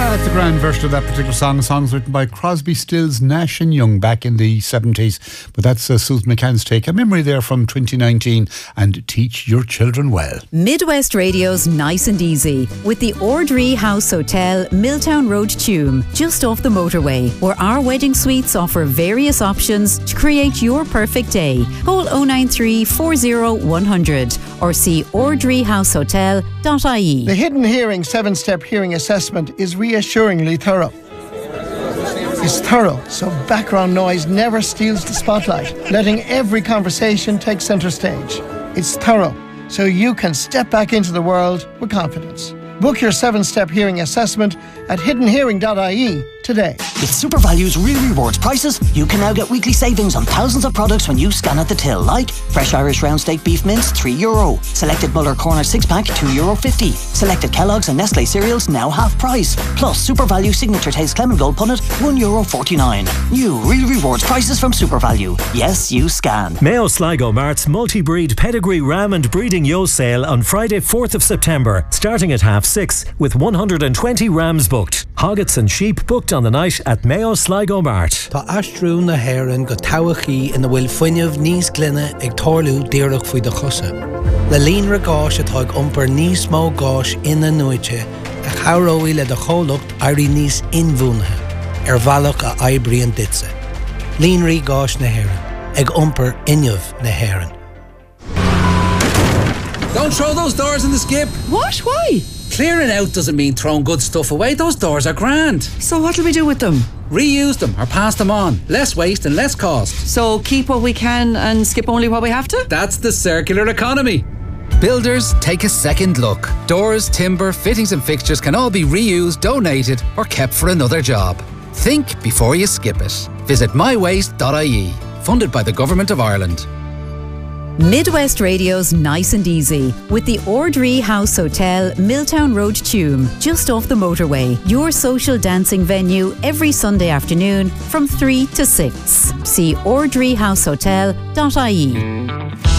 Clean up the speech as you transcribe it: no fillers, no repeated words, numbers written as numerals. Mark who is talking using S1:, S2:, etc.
S1: That's a grand version of that particular song. The song's written by Crosby, Stills, Nash and Young back in the 70s. But that's Susan McCann's take. A memory there from 2019 and Teach Your Children Well.
S2: Midwest Radio's Nice and Easy with the Ordree House Hotel, Milltown Road, Tuam, just off the motorway, where our wedding suites offer various options to create your perfect day. Call 093 40 100 or see ordreehousehotel.ie.
S3: The Hidden Hearing 7-step hearing assessment is reassuringly thorough. It's thorough, so background noise never steals the spotlight, letting every conversation take centre stage. It's thorough, so you can step back into the world with confidence. Book your 7-step hearing assessment at hiddenhearing.ie today.
S4: With SuperValue's Real Rewards prices, you can now get weekly savings on thousands of products when you scan at the till, like fresh Irish round steak beef mince, €3. Selected Muller Corner 6-pack, €2.50. Selected Kellogg's and Nestle cereals, now half price. Plus, SuperValue Signature Taste Clement Gold Punnet, €1.49. New Real Rewards prices from SuperValue. Yes, you scan.
S5: Mayo Sligo Mart's multi-breed pedigree ram and breeding yo sale on Friday 4th of September, starting at 6:30, with 120 rams booked. Hoggets and sheep booked on the night at Mayo Sligo Mart.
S6: Tá astrú na haireann go tabachaí ina bhfuil fuinneamh níos glynne ag tarlú díreach faoi do chusa. Le líon ra gáis atá ag iompar níos mó gáis ina nuaite a chaireoidh le do chomhlacht airí níos inmhúnathe ar bhealach a oibrion ditse. Líon rí gáis na haireann ag iompar inneamh na haireann.
S7: Don't throw those doors in the skip.
S8: What? Why?
S7: Clearing out doesn't mean throwing good stuff away. Those doors are grand.
S8: So what'll we do with them?
S7: Reuse them or pass them on. Less waste and less cost.
S8: So keep what we can and skip only what we have to?
S7: That's the circular economy. Builders, take a second look. Doors, timber, fittings and fixtures can all be reused, donated or kept for another job. Think before you skip it. Visit mywaste.ie. Funded by the Government of Ireland.
S2: Midwest Radio's Nice and Easy with the Ordree House Hotel, Milltown Road, Tuam, just off the motorway. Your social dancing venue every Sunday afternoon from 3 to 6. See ordreehousehotel.ie.